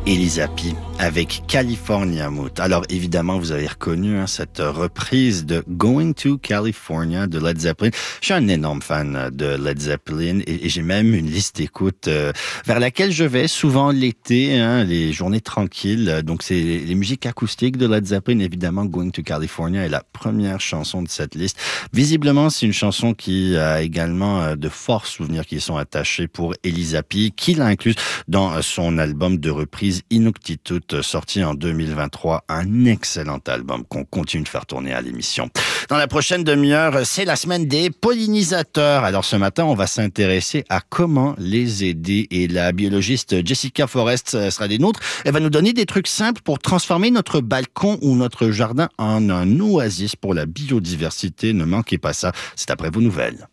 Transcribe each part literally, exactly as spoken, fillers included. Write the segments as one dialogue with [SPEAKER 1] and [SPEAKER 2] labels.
[SPEAKER 1] Elisa P. avec California Mood. Alors évidemment, vous avez reconnu hein, cette reprise de Going to California de Led Zeppelin. Je suis un énorme fan de Led Zeppelin et, et j'ai même une liste d'écoute euh, vers laquelle je vais souvent l'été, hein, les journées tranquilles. Donc c'est les musiques acoustiques de Led Zeppelin. Évidemment, Going to California est la première chanson de cette liste. Visiblement, c'est une chanson qui a également de forts souvenirs qui sont attachés pour Elisa P, qui l'a incluse dans son album de reprise Inuktitut, sorti en deux mille vingt-trois. Un excellent album qu'on continue de faire tourner à l'émission. Dans la prochaine demi-heure, c'est la semaine des pollinisateurs. Alors ce matin, on va s'intéresser à comment les aider. Et la biologiste Jessica Forrest sera des nôtres. Elle va nous donner des trucs simples pour transformer notre balcon ou notre jardin en un oasis pour la biodiversité. Ne manquez pas ça, c'est après vos nouvelles.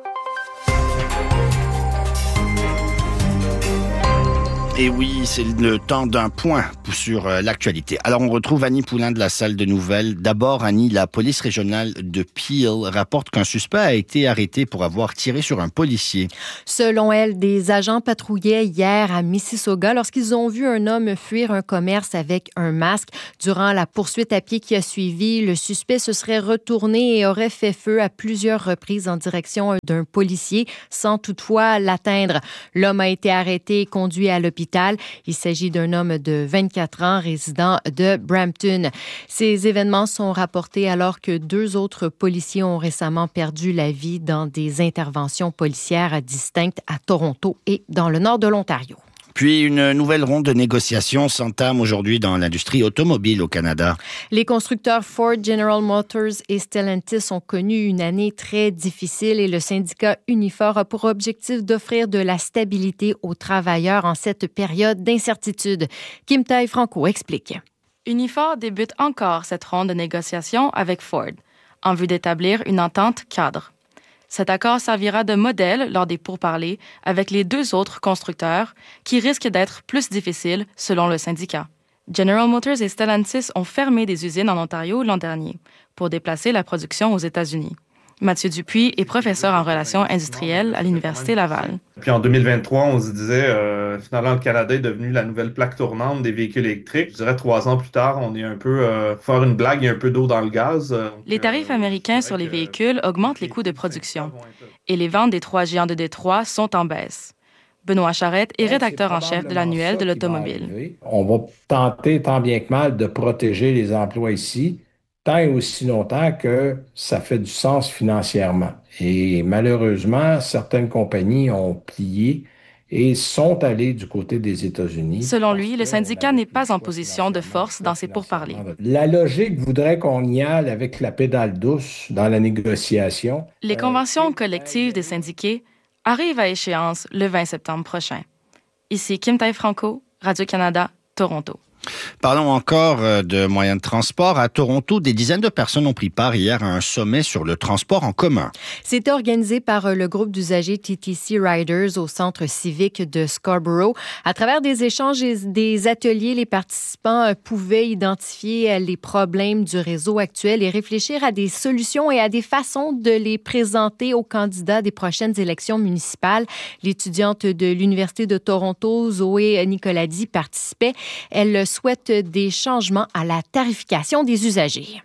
[SPEAKER 1] Et oui, c'est le temps d'un point sur l'actualité. Alors, on retrouve Annie Poulain de la salle de nouvelles. D'abord, Annie, la police régionale de Peel rapporte qu'un suspect a été arrêté pour avoir tiré sur un policier.
[SPEAKER 2] Selon elle, des agents patrouillaient hier à Mississauga lorsqu'ils ont vu un homme fuir un commerce avec un masque. Durant la poursuite à pied qui a suivi, le suspect se serait retourné et aurait fait feu à plusieurs reprises en direction d'un policier sans toutefois l'atteindre. L'homme a été arrêté et conduit à l'hôpital. Il s'agit d'un homme de vingt-quatre ans, résident de Brampton. Ces événements sont rapportés alors que deux autres policiers ont récemment perdu la vie dans des interventions policières distinctes à Toronto et dans le nord de l'Ontario.
[SPEAKER 1] Puis, une nouvelle ronde de négociations s'entame aujourd'hui dans l'industrie automobile au Canada.
[SPEAKER 2] Les constructeurs Ford, General Motors et Stellantis ont connu une année très difficile et le syndicat Unifor a pour objectif d'offrir de la stabilité aux travailleurs en cette période d'incertitude. Kim Taille-Franco explique.
[SPEAKER 3] Unifor débute encore cette ronde de négociations avec Ford, en vue d'établir une entente cadre. Cet accord servira de modèle lors des pourparlers avec les deux autres constructeurs qui risquent d'être plus difficiles selon le syndicat. General Motors et Stellantis ont fermé des usines en Ontario l'an dernier pour déplacer la production aux États-Unis. Mathieu Dupuis est professeur en relations industrielles à l'Université Laval.
[SPEAKER 4] Puis en deux mille vingt-trois, on se disait, euh, finalement, le Canada est devenu la nouvelle plaque tournante des véhicules électriques. Je dirais trois ans plus tard, on est un peu, euh, faire une blague, il y a un peu d'eau dans le gaz. Euh,
[SPEAKER 3] les tarifs américains sur les véhicules augmentent les coûts de production et les ventes des trois géants de Détroit sont en baisse. Benoît Charette est rédacteur en chef de l'annuel de l'automobile.
[SPEAKER 5] On va tenter, tant bien que mal, de protéger les emplois ici, tant et aussi longtemps que ça fait du sens financièrement. Et malheureusement, certaines compagnies ont plié et sont allées du côté des États-Unis.
[SPEAKER 3] Selon lui, le syndicat n'est pas en position de force dans ces pourparlers.
[SPEAKER 5] La logique voudrait qu'on y aille avec la pédale douce dans la négociation.
[SPEAKER 3] Les conventions collectives des syndiqués arrivent à échéance le vingt septembre prochain. Ici Kim Taille-Franco, Radio-Canada, Toronto.
[SPEAKER 1] Parlons encore de moyens de transport. À Toronto, des dizaines de personnes ont pris part hier à un sommet sur le transport en commun.
[SPEAKER 2] C'était organisé par le groupe d'usagers T T C Riders au centre civique de Scarborough. À travers des échanges et des ateliers, les participants pouvaient identifier les problèmes du réseau actuel et réfléchir à des solutions et à des façons de les présenter aux candidats des prochaines élections municipales. L'étudiante de l'Université de Toronto, Zoé Nicoladi, participait. Elle souhaite des changements à la tarification des usagers.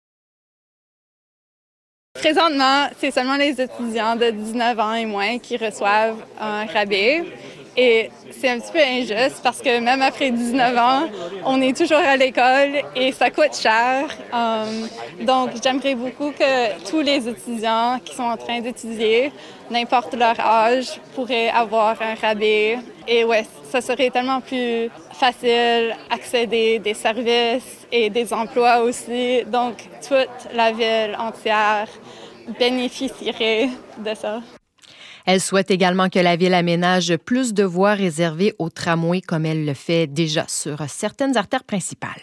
[SPEAKER 6] Présentement, c'est seulement les étudiants de dix-neuf ans et moins qui reçoivent un rabais. Et c'est un petit peu injuste parce que même après dix-neuf ans, on est toujours à l'école et ça coûte cher. Um, donc, j'aimerais beaucoup que tous les étudiants qui sont en train d'étudier, n'importe leur âge, pourraient avoir un rabais. Et ouais, ça serait tellement plus facile d'accéder des services et des emplois aussi. Donc, toute la ville entière bénéficierait de ça.
[SPEAKER 2] Elle souhaite également que la Ville aménage plus de voies réservées aux tramways comme elle le fait déjà sur certaines artères principales.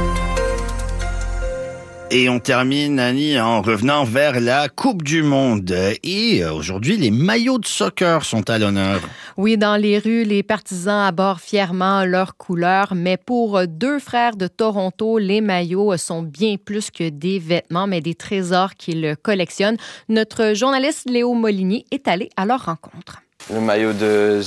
[SPEAKER 1] Et on termine, Annie, en revenant vers la Coupe du Monde. Et aujourd'hui, les maillots de soccer sont à l'honneur.
[SPEAKER 2] Oui, dans les rues, les partisans abordent fièrement leurs couleurs. Mais pour deux frères de Toronto, les maillots sont bien plus que des vêtements, mais des trésors qu'ils collectionnent. Notre journaliste Léo Molinier est allé à leur rencontre.
[SPEAKER 7] Le maillot de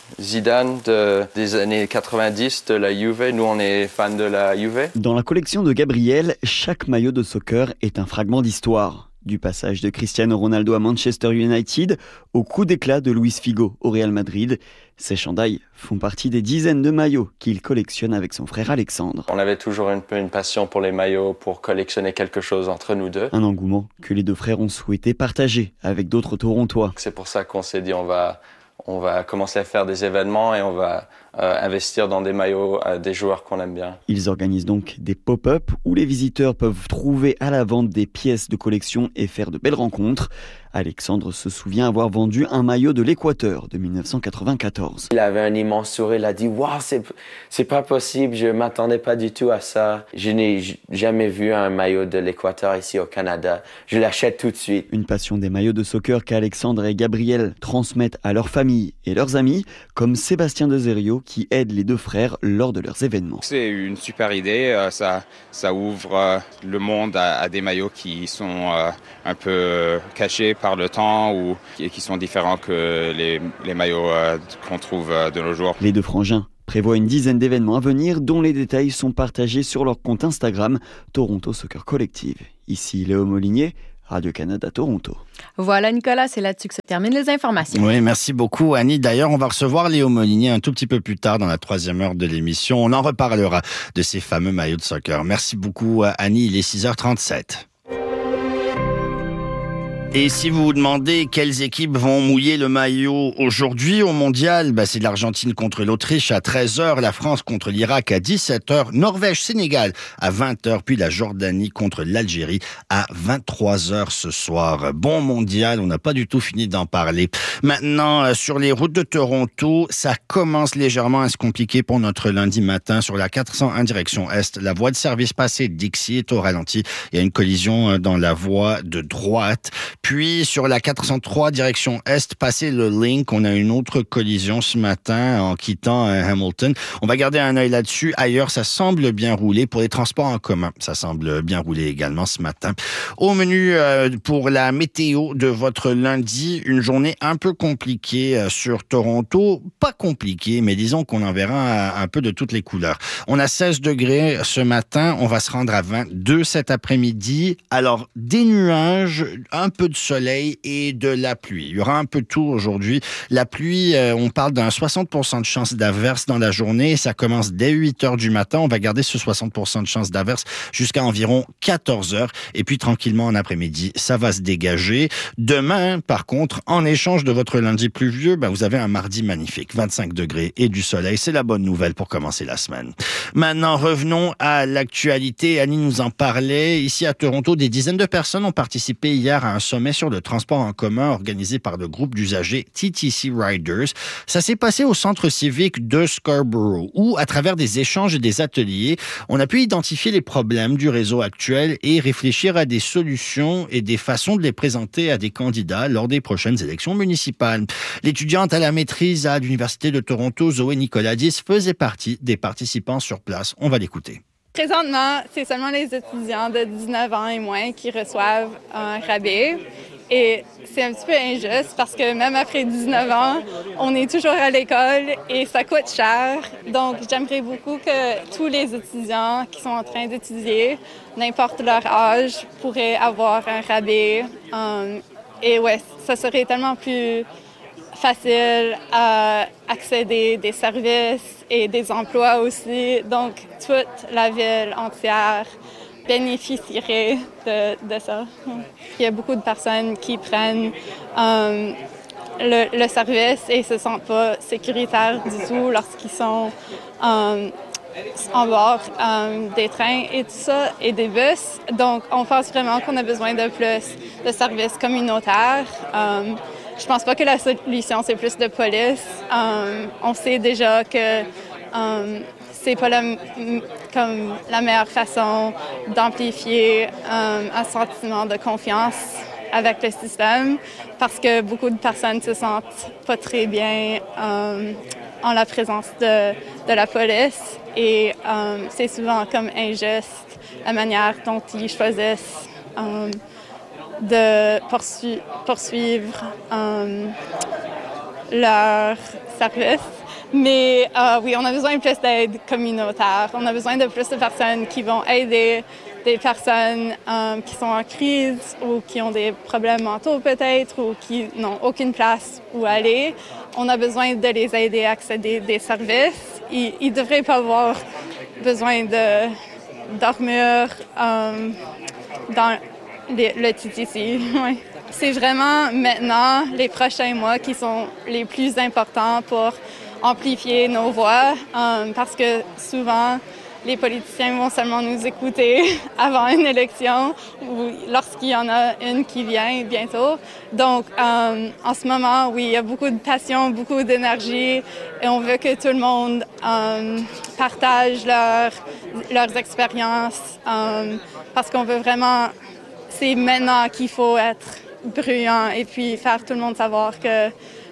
[SPEAKER 7] Zidane de, des années quatre-vingt-dix de la Juve. Nous, on est fans de la Juve.
[SPEAKER 8] Dans la collection de Gabriel, chaque maillot de soccer est un fragment d'histoire. Du passage de Cristiano Ronaldo à Manchester United au coup d'éclat de Luis Figo au Real Madrid. Ces chandails font partie des dizaines de maillots qu'il collectionne avec son frère Alexandre.
[SPEAKER 7] On avait toujours une, une passion pour les maillots, pour collectionner quelque chose entre nous deux.
[SPEAKER 8] Un engouement que les deux frères ont souhaité partager avec d'autres Torontois.
[SPEAKER 7] C'est pour ça qu'on s'est dit on va, on va commencer à faire des événements et on va euh, investir dans des maillots euh, des joueurs qu'on aime bien.
[SPEAKER 8] Ils organisent donc des pop-up où les visiteurs peuvent trouver à la vente des pièces de collection et faire de belles rencontres. Alexandre se souvient avoir vendu un maillot de l'Équateur de dix-neuf cent quatre-vingt-quatorze.
[SPEAKER 9] Il avait un immense sourire, il a dit « Waouh, c'est, c'est pas possible, je m'attendais pas du tout à ça. Je n'ai jamais vu un maillot de l'Équateur ici au Canada. Je l'achète tout de suite. »
[SPEAKER 8] Une passion des maillots de soccer qu'Alexandre et Gabriel transmettent à leur famille et leurs amis, comme Sébastien Dezerio qui aide les deux frères lors de leurs événements.
[SPEAKER 10] C'est une super idée, ça, ça ouvre le monde à, à des maillots qui sont un peu cachés par le temps ou et qui sont différents que les, les maillots euh, qu'on trouve euh, de nos jours.
[SPEAKER 8] Les deux frangins prévoient une dizaine d'événements à venir dont les détails sont partagés sur leur compte Instagram Toronto Soccer Collective. Ici Léo Molinier, Radio-Canada Toronto.
[SPEAKER 2] Voilà Nicolas, c'est là-dessus que se terminent les informations.
[SPEAKER 1] Oui, merci beaucoup Annie. D'ailleurs, on va recevoir Léo Molinier un tout petit peu plus tard dans la troisième heure de l'émission. On en reparlera de ces fameux maillots de soccer. Merci beaucoup Annie, il est six heures trente-sept. Et si vous vous demandez quelles équipes vont mouiller le maillot aujourd'hui au mondial, bah c'est l'Argentine contre l'Autriche à treize heures, la France contre l'Irak à dix-sept heures, Norvège-Sénégal à vingt heures, puis la Jordanie contre l'Algérie à vingt-trois heures ce soir. Bon mondial, on n'a pas du tout fini d'en parler. Maintenant, sur les routes de Toronto, ça commence légèrement à se compliquer pour notre lundi matin. Sur la quatre cent un direction Est, la voie de service passée Dixie est au ralenti. Il y a une collision dans la voie de droite. Puis, sur la quatre cent trois, direction Est, passer le Link, on a une autre collision ce matin en quittant Hamilton. On va garder un œil là-dessus. Ailleurs, ça semble bien rouler. Pour les transports en commun, ça semble bien rouler également ce matin. Au menu euh, pour la météo de votre lundi, une journée un peu compliquée euh, sur Toronto. Pas compliquée, mais disons qu'on en verra un, un peu de toutes les couleurs. On a seize degrés ce matin. On va se rendre à vingt-deux cet après-midi. Alors, des nuages, un peu de soleil et de la pluie. Il y aura un peu de tout aujourd'hui. La pluie, euh, on parle d'un soixante pour cent de chance d'averse dans la journée. Ça commence dès huit heures du matin. On va garder ce soixante pour cent de chance d'averse jusqu'à environ quatorze heures. Et puis, tranquillement, en après-midi, ça va se dégager. Demain, par contre, en échange de votre lundi pluvieux, ben, vous avez un mardi magnifique. vingt-cinq degrés et du soleil. C'est la bonne nouvelle pour commencer la semaine. Maintenant, revenons à l'actualité. Annie nous en parlait. Ici à Toronto, des dizaines de personnes ont participé hier à un sommet sur le transport en commun organisé par le groupe d'usagers T T C Riders. Ça s'est passé au centre civique de Scarborough où, à travers des échanges et des ateliers, on a pu identifier les problèmes du réseau actuel et réfléchir à des solutions et des façons de les présenter à des candidats lors des prochaines élections municipales. L'étudiante à la maîtrise à l'Université de Toronto, Zoé Nicoladis, faisait partie des participants sur place. On va l'écouter.
[SPEAKER 6] Présentement, c'est seulement les étudiants de dix-neuf ans et moins qui reçoivent un rabais. Et c'est un petit peu injuste parce que même après dix-neuf ans, on est toujours à l'école et ça coûte cher. Donc, j'aimerais beaucoup que tous les étudiants qui sont en train d'étudier, n'importe leur âge, pourraient avoir un rabais. Um, et ouais, ça serait tellement plus facile à accéder des services et des emplois aussi. Donc, toute la ville entière bénéficierait de, de ça. Il y a beaucoup de personnes qui prennent um, le, le service et ne se sentent pas sécuritaires du tout lorsqu'ils sont um, en bord um, des trains et tout ça, et des bus. Donc, on pense vraiment qu'on a besoin de plus de services communautaires. Um, Je pense pas que la solution, c'est plus de police. Um, on sait déjà que um, c'est pas la, comme la meilleure façon d'amplifier um, un sentiment de confiance avec le système parce que beaucoup de personnes se sentent pas très bien um, en la présence de, de la police et um, c'est souvent comme injuste la manière dont ils choisissent um, de poursu- poursuivre um, leur services. Mais euh, oui, on a besoin de plus d'aide communautaire. On a besoin de plus de personnes qui vont aider des personnes euh, qui sont en crise ou qui ont des problèmes mentaux peut-être ou qui n'ont aucune place où aller. On a besoin de les aider à accéder des services. Ils ne devraient pas avoir besoin de dormir euh, dans les, le T T C. Oui. C'est vraiment maintenant les prochains mois qui sont les plus importants pour amplifier nos voix euh, parce que souvent les politiciens vont seulement nous écouter avant une élection ou lorsqu'il y en a une qui vient bientôt. Donc euh, en ce moment, oui, il y a beaucoup de passion, beaucoup d'énergie et on veut que tout le monde euh, partage leur, leurs expériences euh, parce qu'on veut vraiment, c'est maintenant qu'il faut être bruyant et puis faire tout le monde savoir que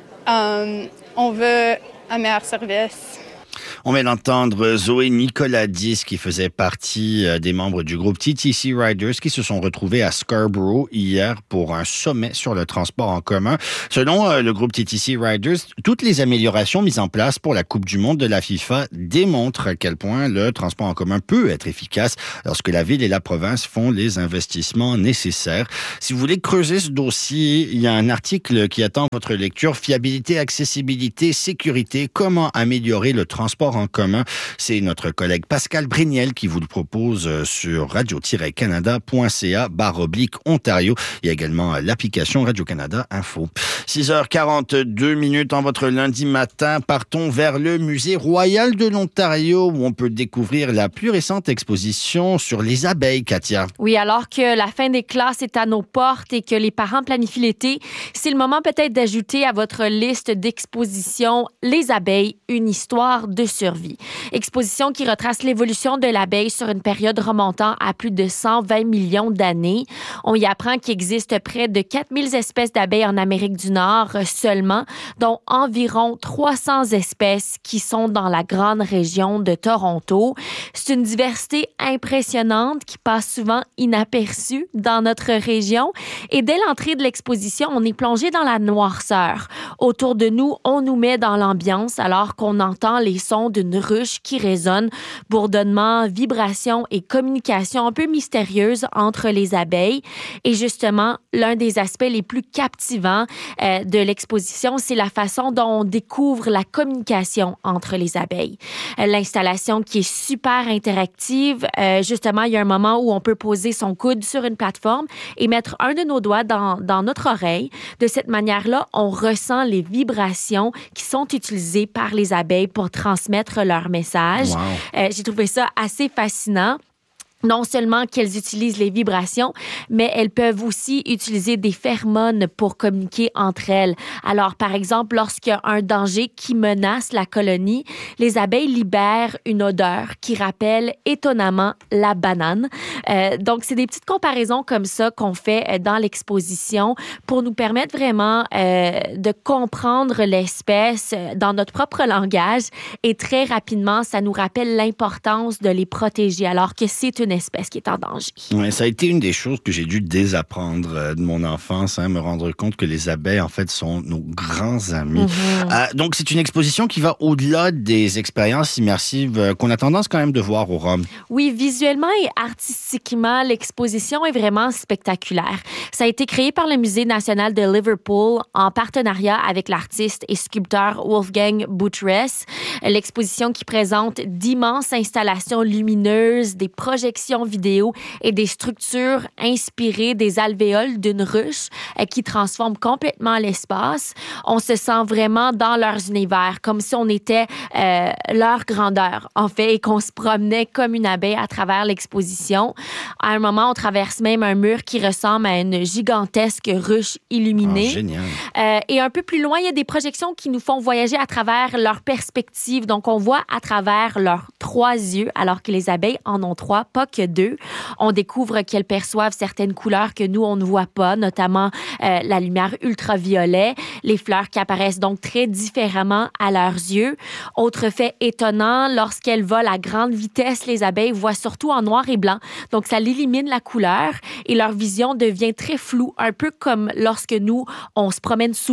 [SPEAKER 6] euh, on veut un meilleur service.
[SPEAKER 1] On vient d'entendre Zoé Nicoladis, qui faisait partie des membres du groupe T T C Riders, qui se sont retrouvés à Scarborough hier pour un sommet sur le transport en commun. Selon le groupe T T C Riders, toutes les améliorations mises en place pour la Coupe du monde de la FIFA démontrent à quel point le transport en commun peut être efficace lorsque la ville et la province font les investissements nécessaires. Si vous voulez creuser ce dossier, il y a un article qui attend votre lecture. Fiabilité, accessibilité, sécurité, comment améliorer le transport en commun. C'est notre collègue Pascal Brigniel qui vous le propose sur radio-canada.ca barre oblique Ontario. Il y a également l'application Radio-Canada Info. six heures quarante-deux minutes en votre lundi matin. Partons vers le Musée royal de l'Ontario où on peut découvrir la plus récente exposition sur les abeilles, Katia.
[SPEAKER 2] Oui, alors que la fin des classes est à nos portes et que les parents planifient l'été, c'est le moment peut-être d'ajouter à votre liste d'expositions Les abeilles, une histoire de survie. Exposition qui retrace l'évolution de l'abeille sur une période remontant à plus de cent vingt millions d'années. On y apprend qu'il existe près de quatre mille espèces d'abeilles en Amérique du Nord seulement, dont environ trois cents espèces qui sont dans la grande région de Toronto. C'est une diversité impressionnante qui passe souvent inaperçue dans notre région. Et dès l'entrée de l'exposition, on est plongé dans la noirceur. Autour de nous, on nous met dans l'ambiance alors qu'on entend les sons d'une ruche qui résonne, bourdonnement, vibrations et communication un peu mystérieuse entre les abeilles. Et justement, l'un des aspects les plus captivants euh, de l'exposition, c'est la façon dont on découvre la communication entre les abeilles. Euh, l'installation qui est super interactive, euh, justement, il y a un moment où on peut poser son coude sur une plateforme et mettre un de nos doigts dans, dans notre oreille. De cette manière-là, on ressent les vibrations qui sont utilisées par les abeilles pour transmettre leur message.
[SPEAKER 1] Wow.
[SPEAKER 2] Euh, j'ai trouvé ça assez fascinant. Non seulement qu'elles utilisent les vibrations, mais elles peuvent aussi utiliser des phéromones pour communiquer entre elles. Alors, par exemple, lorsqu'il y a un danger qui menace la colonie, les abeilles libèrent une odeur qui rappelle étonnamment la banane. Euh, donc, c'est des petites comparaisons comme ça qu'on fait dans l'exposition pour nous permettre vraiment euh, de comprendre l'espèce dans notre propre langage. Et très rapidement, ça nous rappelle l'importance de les protéger alors que c'est une espèce qui est en danger.
[SPEAKER 1] Ouais, ça a été une des choses que j'ai dû désapprendre de mon enfance, hein, me rendre compte que les abeilles, en fait, sont nos grands amis. Mm-hmm. Euh, donc, c'est une exposition qui va au-delà des expériences immersives euh, qu'on a tendance quand même de voir au Rhum.
[SPEAKER 2] Oui, visuellement et artistiquement, l'exposition est vraiment spectaculaire. Ça a été créé par le Musée national de Liverpool en partenariat avec l'artiste et sculpteur Wolfgang Buttress. L'exposition qui présente d'immenses installations lumineuses, des projections vidéo et des structures inspirées des alvéoles d'une ruche euh, qui transforment complètement l'espace. On se sent vraiment dans leurs univers, comme si on était euh, leur grandeur, en fait, et qu'on se promenait comme une abeille à travers l'exposition. À un moment, on traverse même un mur qui ressemble à une gigantesque ruche illuminée.
[SPEAKER 1] Oh, génial.
[SPEAKER 2] Euh, et un peu plus loin, il y a des projections qui nous font voyager à travers leur perspective. Donc, on voit à travers leurs trois yeux, alors que les abeilles en ont trois, pas que deux. On découvre qu'elles perçoivent certaines couleurs que nous, on ne voit pas, notamment euh, la lumière ultraviolet, les fleurs qui apparaissent donc très différemment à leurs yeux. Autre fait étonnant, lorsqu'elles volent à grande vitesse, les abeilles voient surtout en noir et blanc. Donc, ça élimine la couleur et leur vision devient très floue, un peu comme lorsque nous, on se promène sous l'eau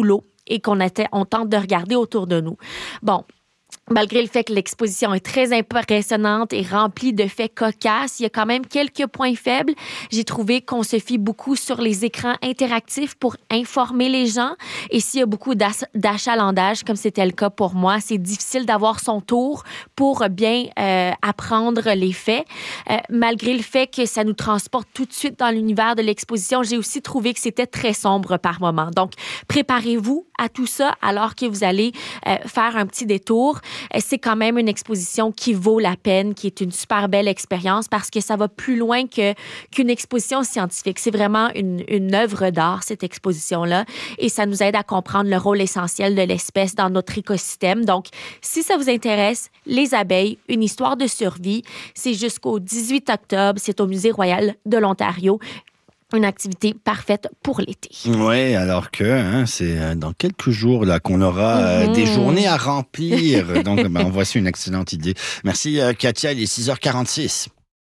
[SPEAKER 11] et qu'on était, on tente de regarder autour de nous. Bon. Malgré le fait que l'exposition est très impressionnante et remplie de faits cocasses, il y a quand même quelques points faibles. J'ai trouvé qu'on se fie beaucoup sur les écrans interactifs pour informer les gens. Et s'il y a beaucoup d'achalandage, comme c'était le cas pour moi, c'est difficile d'avoir son tour pour bien euh, apprendre les faits. Euh, malgré le fait que ça nous transporte tout de suite dans l'univers de l'exposition, j'ai aussi trouvé que c'était très sombre par moments. Donc, préparez-vous à tout ça alors que vous allez euh, faire un petit détour. C'est quand même une exposition qui vaut la peine, qui est une super belle expérience parce que ça va plus loin que, qu'une exposition scientifique. C'est vraiment une, une œuvre d'art, cette exposition-là, et ça nous aide à comprendre le rôle essentiel de l'espèce dans notre écosystème. Donc, si ça vous intéresse, les abeilles, une histoire de survie, c'est jusqu'au dix-huit octobre, c'est au Musée royal de l'Ontario. Une activité parfaite pour l'été.
[SPEAKER 1] Oui, alors que hein, c'est dans quelques jours là qu'on aura euh, mmh. des journées à remplir. Donc, ben, voici une excellente idée. Merci, euh, Katia. Il est six heures quarante-six.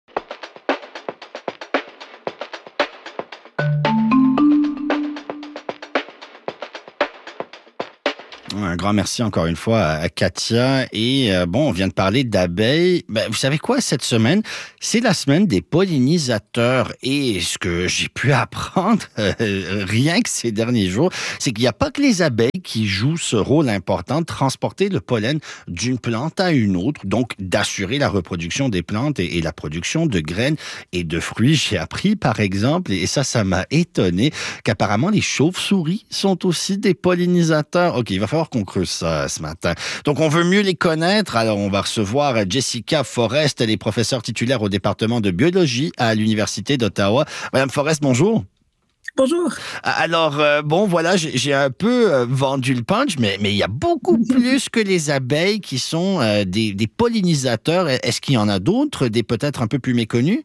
[SPEAKER 1] Un grand merci encore une fois à Katia. Et euh, bon, on vient de parler d'abeilles. Ben, vous savez quoi, cette semaine, c'est la semaine des pollinisateurs. Et ce que j'ai pu apprendre, euh, rien que ces derniers jours, c'est qu'il n'y a pas que les abeilles qui jouent ce rôle important de transporter le pollen d'une plante à une autre, donc d'assurer la reproduction des plantes et, et la production de graines et de fruits. J'ai appris, par exemple, et ça, ça m'a étonné, qu'apparemment les chauves-souris sont aussi des pollinisateurs. OK, il va falloir qu'on creuse ça ce matin. Donc, on veut mieux les connaître. Alors, on va recevoir Jessica Forrest. Elle est professeure titulaire au département de biologie à l'Université d'Ottawa. Madame Forrest, bonjour.
[SPEAKER 12] Bonjour.
[SPEAKER 1] Alors, euh, bon, voilà, j'ai, j'ai un peu euh, vendu le punch, mais mais il y a beaucoup plus que les abeilles qui sont euh, des, des pollinisateurs. Est-ce qu'il y en a d'autres, des peut-être un peu plus méconnus?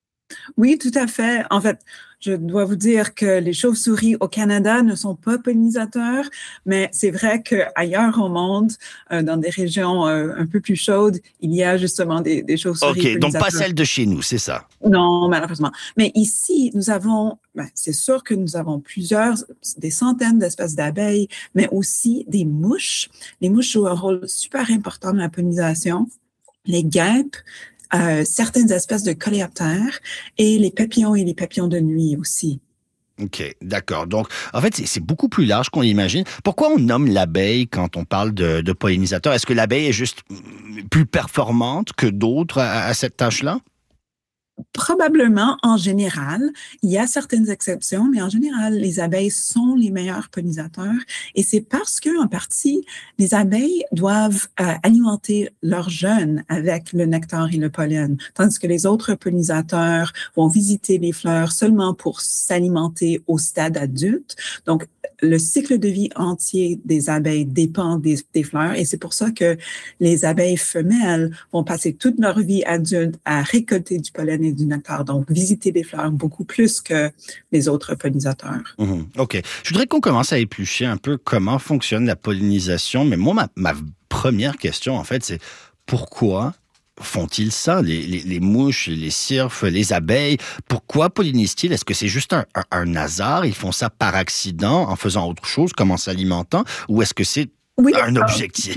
[SPEAKER 12] Oui, tout à fait. En fait, je dois vous dire que les chauves-souris au Canada ne sont pas pollinisateurs, mais c'est vrai qu'ailleurs au monde, euh, dans des régions euh, un peu plus chaudes, il y a justement des, des chauves-souris
[SPEAKER 1] OK,
[SPEAKER 12] pollinisateurs.
[SPEAKER 1] donc pas celles de chez nous, c'est ça?
[SPEAKER 12] Non, malheureusement. Mais ici, nous avons, ben, c'est sûr que nous avons plusieurs, des centaines d'espèces d'abeilles, mais aussi des mouches. Les mouches jouent un rôle super important dans la pollinisation. Les guêpes, Euh, certaines espèces de coléoptères et les papillons et les papillons de nuit aussi.
[SPEAKER 1] OK, d'accord. Donc, en fait, c'est, c'est beaucoup plus large qu'on l'imagine. Pourquoi on nomme l'abeille quand on parle de, de pollinisateur? Est-ce que l'abeille est juste plus performante que d'autres à, à cette tâche-là?
[SPEAKER 12] Probablement, en général, il y a certaines exceptions, mais en général, les abeilles sont les meilleurs pollinisateurs et c'est parce que, en partie, les abeilles doivent euh, alimenter leurs jeunes avec le nectar et le pollen, tandis que les autres pollinisateurs vont visiter les fleurs seulement pour s'alimenter au stade adulte. Donc, le cycle de vie entier des abeilles dépend des, des fleurs et c'est pour ça que les abeilles femelles vont passer toute leur vie adulte à récolter du pollen et du nectar, donc visiter des fleurs beaucoup plus que les autres pollinisateurs.
[SPEAKER 1] Mmh, OK. Je voudrais qu'on commence à éplucher un peu comment fonctionne la pollinisation, mais moi, ma, ma première question, en fait, c'est pourquoi font-ils ça, les, les, les mouches, les cirfes, les abeilles? Pourquoi pollinisent-ils? Est-ce que c'est juste un, un, un hasard? Ils font ça par accident, en faisant autre chose, comme en s'alimentant? Ou est-ce que c'est oui, un objectif?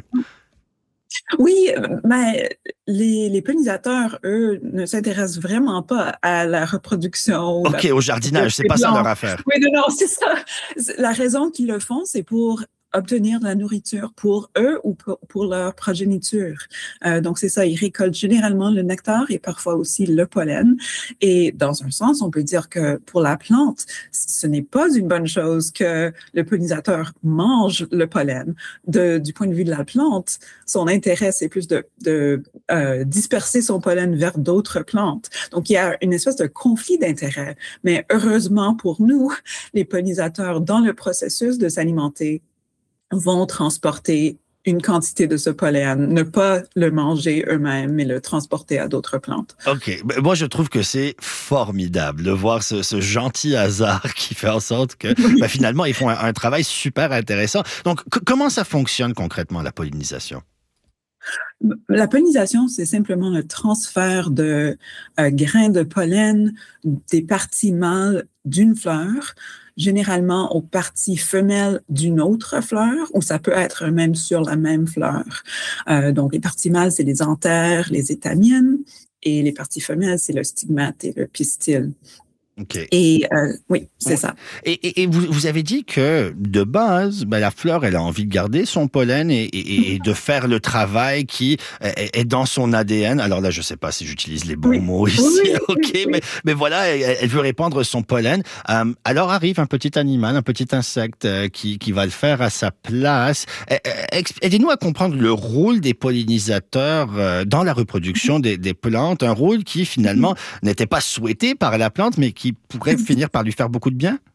[SPEAKER 12] Oui, mais les, les pollinisateurs, eux, ne s'intéressent vraiment pas à la reproduction.
[SPEAKER 1] OK,
[SPEAKER 12] la,
[SPEAKER 1] au jardinage, c'est pas ça leur affaire.
[SPEAKER 12] Oui, non, non, c'est ça. La raison qu'ils le font, c'est pour obtenir de la nourriture pour eux ou pour, pour leur progéniture. Euh, donc, c'est ça, ils récoltent généralement le nectar et parfois aussi le pollen. Et dans un sens, on peut dire que pour la plante, ce n'est pas une bonne chose que le pollinisateur mange le pollen. De, du point de vue de la plante, son intérêt, c'est plus de, de euh, disperser son pollen vers d'autres plantes. Donc, il y a une espèce de conflit d'intérêts. Mais heureusement pour nous, les pollinisateurs, dans le processus de s'alimenter, vont transporter une quantité de ce pollen, ne pas le manger eux-mêmes, mais le transporter à d'autres plantes.
[SPEAKER 1] OK. Moi, je trouve que c'est formidable de voir ce, ce gentil hasard qui fait en sorte que oui. ben, finalement, ils font un, un travail super intéressant. Donc, c- comment ça fonctionne concrètement, la pollinisation?
[SPEAKER 12] La pollinisation, c'est simplement le transfert de euh, grains de pollen des parties mâles d'une fleur généralement aux parties femelles d'une autre fleur, ou ça peut être même sur la même fleur. Euh, donc, les parties mâles, c'est les anthères, les étamines, et les parties femelles, c'est le stigmate et le pistil.
[SPEAKER 1] Okay.
[SPEAKER 12] Et euh, oui, c'est
[SPEAKER 1] ouais.
[SPEAKER 12] ça.
[SPEAKER 1] Et, et, et vous, vous avez dit que de base, ben, la fleur, elle a envie de garder son pollen et, et, et de faire le travail qui est, est dans son A D N. Alors là, je ne sais pas si j'utilise les bons oui. mots ici, oui. ok, oui. mais, mais voilà, elle, elle veut répandre son pollen. Euh, alors arrive un petit animal, un petit insecte euh, qui, qui va le faire à sa place. Aidez-nous à comprendre le rôle des pollinisateurs euh, dans la reproduction des, des plantes, un rôle qui finalement n'était pas souhaité par la plante, mais qui qui pourrait finir par lui faire beaucoup de bien?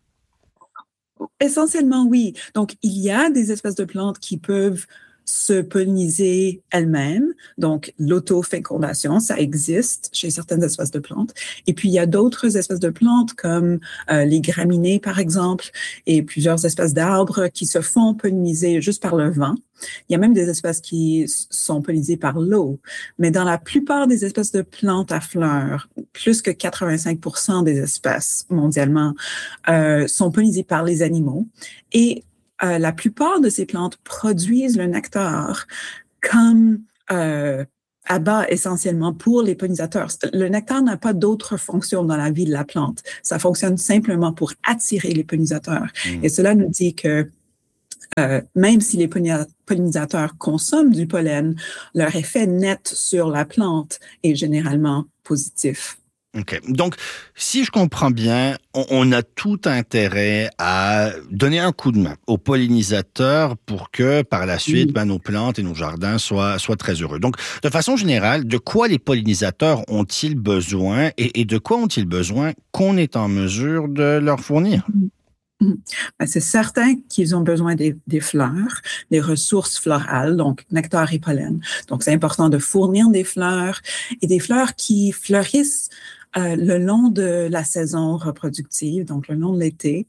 [SPEAKER 12] Essentiellement, oui. Donc, il y a des espèces de plantes qui peuvent se polliniser elles-mêmes. Donc, l'autofécondation, ça existe chez certaines espèces de plantes. Et puis, il y a d'autres espèces de plantes comme euh, les graminées, par exemple, et plusieurs espèces d'arbres qui se font polliniser juste par le vent. Il y a même des espèces qui sont pollinisées par l'eau. Mais dans la plupart des espèces de plantes à fleurs, plus que quatre-vingt-cinq pour cent des espèces mondialement euh, sont pollinisées par les animaux. Et Euh, la plupart de ces plantes produisent le nectar comme euh, abat essentiellement pour les pollinisateurs. Le nectar n'a pas d'autre fonction dans la vie de la plante. Ça fonctionne simplement pour attirer les pollinisateurs. Mmh. Et cela nous dit que euh, même si les pollinisateurs consomment du pollen, leur effet net sur la plante est généralement positif.
[SPEAKER 1] OK. Donc, si je comprends bien, on, on a tout intérêt à donner un coup de main aux pollinisateurs pour que, par la suite, mmh. ben, nos plantes et nos jardins soient, soient très heureux. Donc, de façon générale, de quoi les pollinisateurs ont-ils besoin et, et de quoi ont-ils besoin qu'on est en mesure de leur fournir?
[SPEAKER 12] Mmh. Ben, c'est certain qu'ils ont besoin des, des fleurs, des ressources florales, donc nectar et pollen. Donc, c'est important de fournir des fleurs et des fleurs qui fleurissent Euh, le long de la saison reproductive, donc le long de l'été.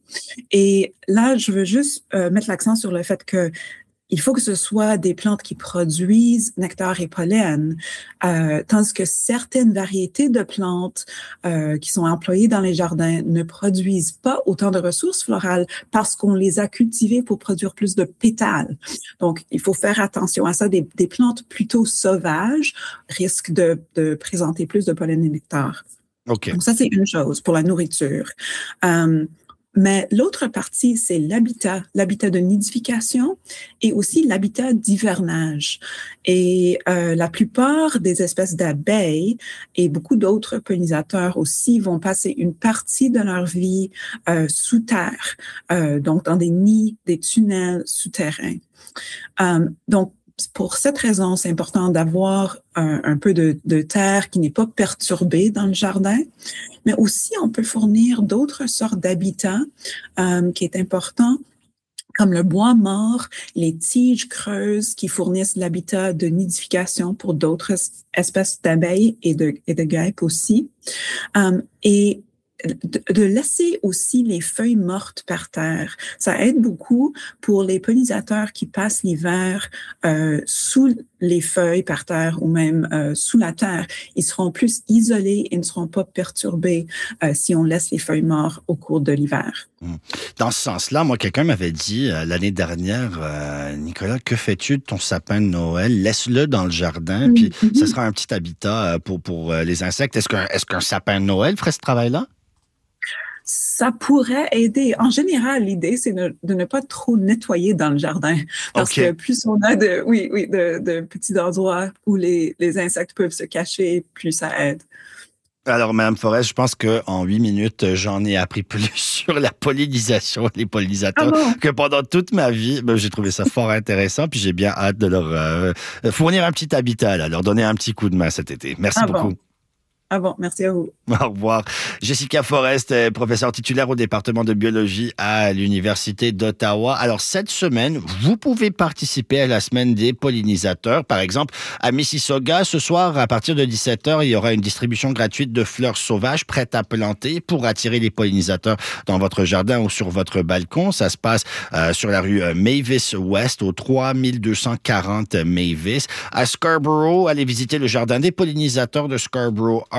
[SPEAKER 12] Et là, je veux juste euh, mettre l'accent sur le fait que il faut que ce soit des plantes qui produisent nectar et pollen, euh, tandis que certaines variétés de plantes euh, qui sont employées dans les jardins ne produisent pas autant de ressources florales parce qu'on les a cultivées pour produire plus de pétales. Donc, il faut faire attention à ça. Des, des plantes plutôt sauvages risquent de, de présenter plus de pollen et nectar.
[SPEAKER 1] Okay.
[SPEAKER 12] Donc, ça, c'est une chose pour la nourriture. Euh, mais l'autre partie, c'est l'habitat, l'habitat de nidification et aussi l'habitat d'hivernage. Et euh, la plupart des espèces d'abeilles et beaucoup d'autres pollinisateurs aussi vont passer une partie de leur vie euh, sous terre, euh, donc dans des nids, des tunnels souterrains. Euh, donc, pour cette raison, c'est important d'avoir un, un peu de, de terre qui n'est pas perturbée dans le jardin, mais aussi on peut fournir d'autres sortes d'habitats euh, qui est important, comme le bois mort, les tiges creuses qui fournissent l'habitat de nidification pour d'autres espèces d'abeilles et de, et de guêpes aussi. Euh, et De, de laisser aussi les feuilles mortes par terre. Ça aide beaucoup pour les pollinisateurs qui passent l'hiver euh, sous les feuilles par terre ou même euh, sous la terre. Ils seront plus isolés et ne seront pas perturbés euh, si on laisse les feuilles mortes au cours de l'hiver.
[SPEAKER 1] Dans ce sens-là, moi, quelqu'un m'avait dit euh, l'année dernière, euh, Nicolas, que fais-tu de ton sapin de Noël? Laisse-le dans le jardin, puis mm-hmm. ce sera un petit habitat pour, pour euh, les insectes. Est-ce qu'un, est-ce qu'un sapin de Noël ferait ce travail-là?
[SPEAKER 12] Ça pourrait aider. En général, l'idée, c'est de, de ne pas trop nettoyer dans le jardin. Parce okay. que plus on a de, oui, oui, de, de petits endroits où les, les insectes peuvent se cacher, plus ça aide.
[SPEAKER 1] Alors, Mme Forest, je pense qu'en huit minutes, j'en ai appris plus sur la pollinisation, les pollinisateurs, ah bon? que pendant toute ma vie. Ben, j'ai trouvé ça fort intéressant, puis j'ai bien hâte de leur euh, fournir un petit habitat, là, leur donner un petit coup de main cet été. Merci
[SPEAKER 12] ah
[SPEAKER 1] beaucoup.
[SPEAKER 12] Bon. Ah bon, merci à vous.
[SPEAKER 1] Au revoir. Jessica Forest est professeure titulaire au département de biologie à l'Université d'Ottawa. Alors, cette semaine, vous pouvez participer à la semaine des pollinisateurs. Par exemple, à Mississauga, ce soir, à partir de dix-sept heures, il y aura une distribution gratuite de fleurs sauvages prêtes à planter pour attirer les pollinisateurs dans votre jardin ou sur votre balcon. Ça se passe euh, sur la rue Mavis West, au trois mille deux cent quarante Mavis. À Scarborough, allez visiter le jardin des pollinisateurs de Scarborough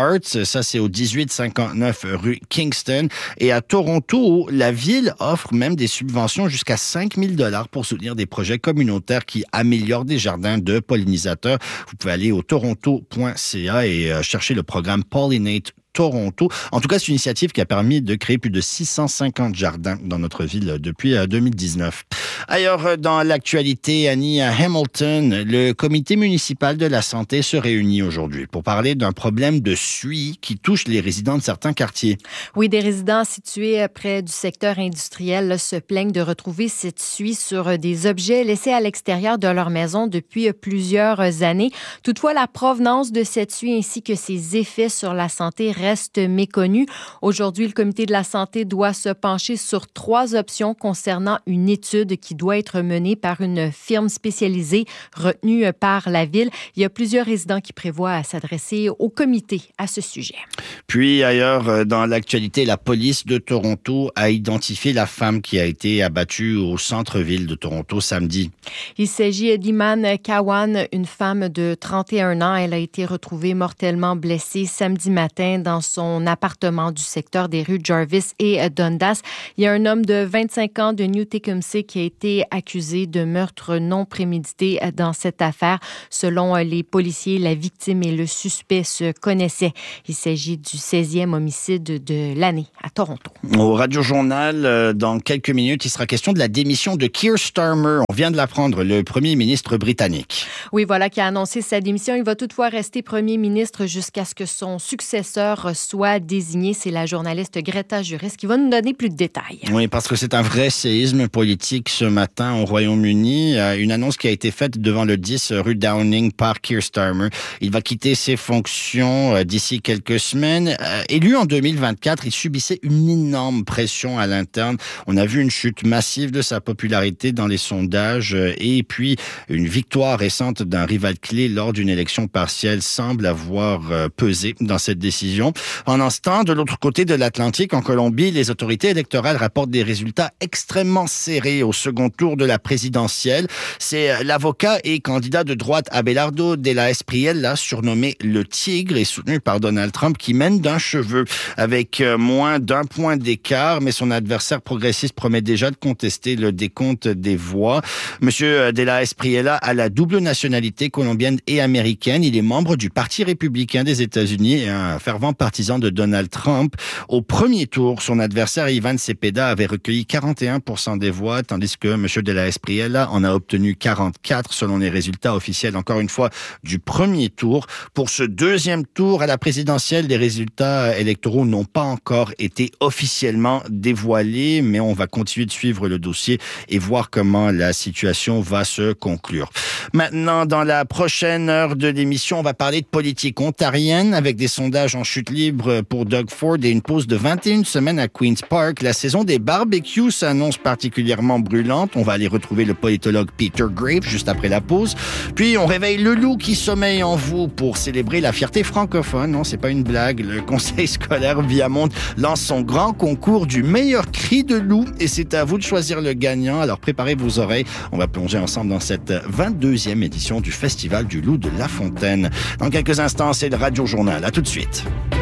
[SPEAKER 1] Arts. Ça, c'est au dix-huit cinquante-neuf rue Kingston. Et à Toronto, la ville offre même des subventions jusqu'à cinq mille dollars pour soutenir des projets communautaires qui améliorent des jardins de pollinisateurs. Vous pouvez aller au toronto point c a et chercher le programme Pollinate Toronto. En tout cas, c'est une initiative qui a permis de créer plus de six cent cinquante jardins dans notre ville depuis deux mille dix-neuf. Ailleurs, dans l'actualité, Annie, à Hamilton, le comité municipal de la santé se réunit aujourd'hui pour parler d'un problème de suie qui touche les résidents de certains quartiers.
[SPEAKER 2] Oui, des résidents situés près du secteur industriel là, se plaignent de retrouver cette suie sur des objets laissés à l'extérieur de leur maison depuis plusieurs années. Toutefois, la provenance de cette suie ainsi que ses effets sur la santé reste méconnu. Aujourd'hui, le comité de la santé doit se pencher sur trois options concernant une étude qui doit être menée par une firme spécialisée retenue par la ville. Il y a plusieurs résidents qui prévoient s'adresser au comité à ce sujet.
[SPEAKER 1] Puis ailleurs, dans l'actualité, la police de Toronto a identifié la femme qui a été abattue au centre-ville de Toronto samedi.
[SPEAKER 2] Il s'agit d'Iman Kawan, une femme de trente et un ans. Elle a été retrouvée mortellement blessée samedi matin dans dans son appartement du secteur des rues Jarvis et Dundas. Il y a un homme de vingt-cinq ans de New Tecumseh qui a été accusé de meurtre non prémédité dans cette affaire. Selon les policiers, la victime et le suspect se connaissaient. Il s'agit du seizième homicide de l'année à Toronto.
[SPEAKER 1] Au Radio-Journal, dans quelques minutes, il sera question de la démission de Keir Starmer. On vient de l'apprendre, le premier ministre britannique.
[SPEAKER 2] Oui, voilà, qui a annoncé sa démission. Il va toutefois rester premier ministre jusqu'à ce que son successeur soit désigné. C'est la journaliste Greta Juris qui va nous donner plus de détails.
[SPEAKER 1] Oui, parce que c'est un vrai séisme politique ce matin au Royaume-Uni. Une annonce qui a été faite devant le dix rue Downing par Keir Starmer. Il va quitter ses fonctions d'ici quelques semaines. Élu en deux mille vingt-quatre, il subissait une énorme pression à l'interne. On a vu une chute massive de sa popularité dans les sondages et puis une victoire récente d'un rival clé lors d'une élection partielle semble avoir pesé dans cette décision. Pendant ce temps, de l'autre côté de l'Atlantique, en Colombie, les autorités électorales rapportent des résultats extrêmement serrés au second tour de la présidentielle. C'est l'avocat et candidat de droite Abelardo de la Espriella, surnommé le Tigre et soutenu par Donald Trump, qui mène d'un cheveu avec moins d'un point d'écart, mais son adversaire progressiste promet déjà de contester le décompte des voix. Monsieur de la Espriella a la double nationalité colombienne et américaine. Il est membre du Parti républicain des États-Unis et un fervent partisan de Donald Trump. Au premier tour, son adversaire Ivan Cepeda avait recueilli quarante et un pour cent des voix, tandis que M. de la Espriella en a obtenu quarante-quatre selon les résultats officiels, encore une fois, du premier tour. Pour ce deuxième tour à la présidentielle, les résultats électoraux n'ont pas encore été officiellement dévoilés, mais on va continuer de suivre le dossier et voir comment la situation va se conclure. Maintenant, dans la prochaine heure de l'émission, on va parler de politique ontarienne avec des sondages en chute libre pour Doug Ford et une pause de vingt et une semaines à Queen's Park. La saison des barbecues s'annonce particulièrement brûlante. On va aller retrouver le politologue Peter Graves juste après la pause. Puis, on réveille le loup qui sommeille en vous pour célébrer la fierté francophone. Non, c'est pas une blague. Le conseil scolaire Viamonde lance son grand concours du meilleur cri de loup et c'est à vous de choisir le gagnant. Alors, préparez vos oreilles. On va plonger ensemble dans cette vingt-deuxième édition du Festival du Loup de La Fontaine. Dans quelques instants, c'est le Radio-Journal. À tout de suite.